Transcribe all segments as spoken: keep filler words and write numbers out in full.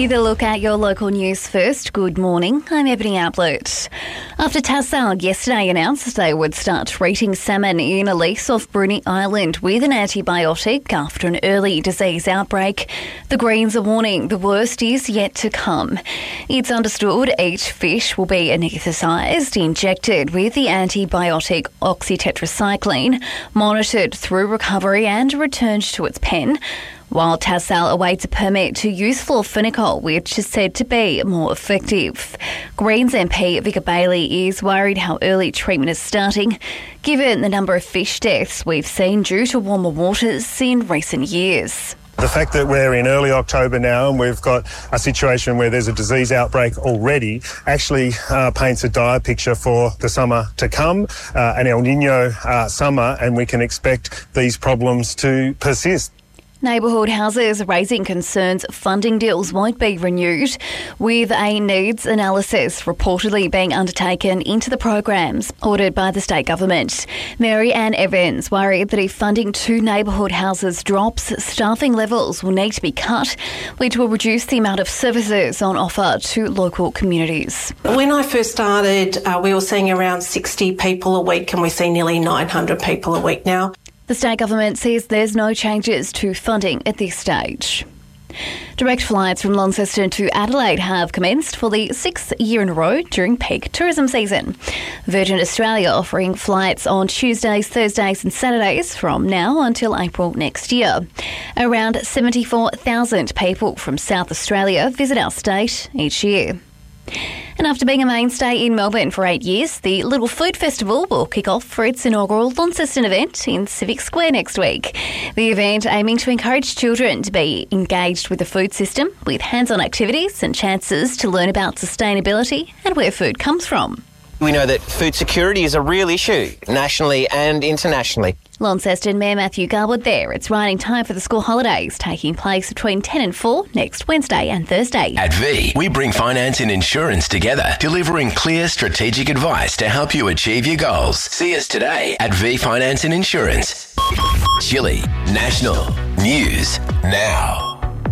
The look at your local news first. Good morning, I'm Ebony Outlet. After Tassal yesterday announced they would start treating salmon in a lease off Bruny Island with an antibiotic after an early disease outbreak, the Greens are warning the worst is yet to come. It's understood each fish will be anaesthetised, injected with the antibiotic oxytetracycline, monitored through recovery and returned to its pen, while Tassal awaits a permit to use fluorophenical, which is said to be more effective. Greens M P Vicar Bailey is worried how early treatment is starting, given the number of fish deaths we've seen due to warmer waters in recent years. The fact that we're in early October now and we've got a situation where there's a disease outbreak already actually uh, paints a dire picture for the summer to come, uh, an El Nino uh, summer, and we can expect these problems to persist. Neighbourhood houses raising concerns funding deals won't be renewed, with a needs analysis reportedly being undertaken into the programs ordered by the state government. Mary Ann Evans worried that if funding to neighbourhood houses drops, staffing levels will need to be cut, which will reduce the amount of services on offer to local communities. When I first started, uh, we were seeing around sixty people a week, and we see nearly nine hundred people a week now. The state government says there's no changes to funding at this stage. Direct flights from Launceston to Adelaide have commenced for the sixth year in a row during peak tourism season. Virgin Australia offering flights on Tuesdays, Thursdays and Saturdays from now until April next year. Around seventy-four thousand people from South Australia visit our state each year. And after being a mainstay in Melbourne for eight years, the Little Food Festival will kick off for its inaugural Launceston event in Civic Square next week. The event aiming to encourage children to be engaged with the food system with hands-on activities and chances to learn about sustainability and where food comes from. We know that food security is a real issue nationally and internationally. Launceston Mayor Matthew Garwood there. It's running time for the school holidays, taking place between ten and four next Wednesday and Thursday. At V, we bring finance and insurance together, delivering clear strategic advice to help you achieve your goals. See us today at V Finance and Insurance. Chile National News Now.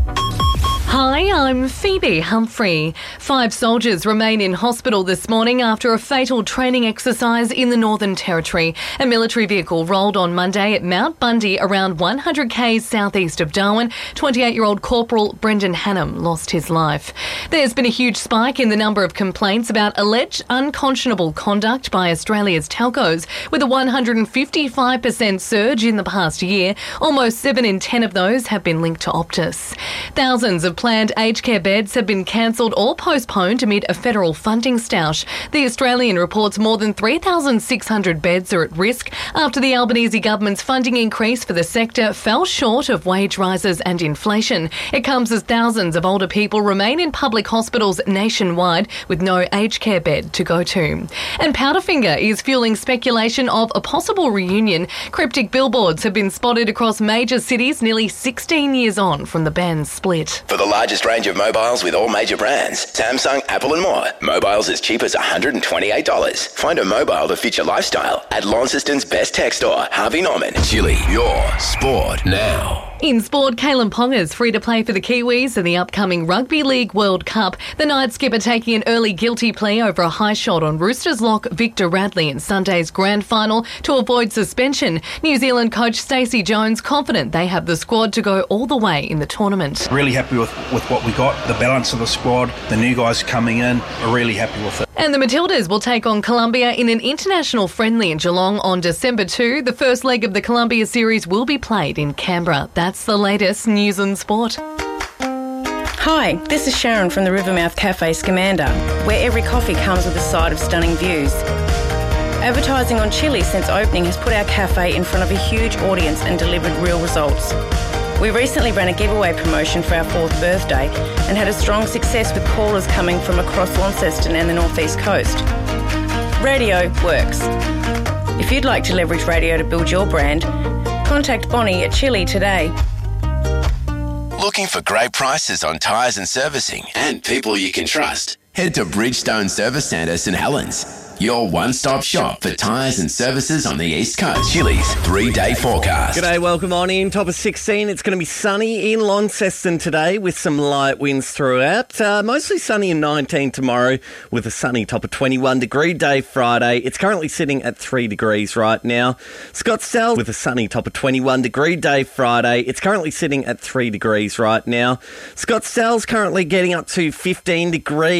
Hi, I'm Phoebe Humphrey. Five soldiers remain in hospital this morning after a fatal training exercise in the Northern Territory. A military vehicle rolled on Monday at Mount Bundy, around one hundred kays southeast of Darwin. twenty-eight-year-old Corporal Brendan Hannam lost his life. There's been a huge spike in the number of complaints about alleged unconscionable conduct by Australia's telcos, with a one hundred fifty-five percent surge in the past year. Almost seven in ten of those have been linked to Optus. Thousands of planned aged care beds have been cancelled or postponed amid a federal funding stoush. The Australian reports more than three thousand six hundred beds are at risk after the Albanese government's funding increase for the sector fell short of wage rises and inflation. It comes as thousands of older people remain in public hospitals nationwide with no aged care bed to go to. And Powderfinger is fueling speculation of a possible reunion. Cryptic billboards have been spotted across major cities nearly sixteen years on from the band's split. For the largest range of mobiles with all major brands, Samsung, Apple and more. Mobiles as cheap as one hundred twenty-eight dollars. Find a mobile to fit your lifestyle at Launceston's best tech store, Harvey Norman. Chile, your sport now. In sport, Kalen Ponga's free to play for the Kiwis in the upcoming Rugby League World Cup. The night skipper taking an early guilty plea over a high shot on Roosters lock Victor Radley in Sunday's grand final to avoid suspension. New Zealand coach Stacey Jones confident they have the squad to go all the way in the tournament. Really happy with, with what we got, the balance of the squad, the new guys coming in, we're really happy with it. And the Matildas will take on Colombia in an international friendly in Geelong on December second. The first leg of the Colombia series will be played in Canberra. That's the latest news and sport. Hi, this is Sharon from the Rivermouth Cafe Scamander, where every coffee comes with a side of stunning views. Advertising on Chili since opening has put our cafe in front of a huge audience and delivered real results. We recently ran a giveaway promotion for our fourth birthday and had a strong success with callers coming from across Launceston and the North East Coast. Radio works. If you'd like to leverage radio to build your brand, contact Bonnie at Chili today. Looking for great prices on tyres and servicing and people you can trust? Head to Bridgestone Service Centre St Helens. your one-stop shop for tyres and services on the East Coast. Chili's three-day forecast. G'day, welcome on in. Top of sixteen. It's going to be sunny in Launceston today with some light winds throughout. Uh, mostly sunny in nineteen tomorrow with a sunny top of twenty-one degree day Friday. It's currently sitting at three degrees right now. Scottsdale with a sunny top of twenty-one degree day Friday. It's currently sitting at three degrees right now. Scottsdale's currently getting up to fifteen degrees.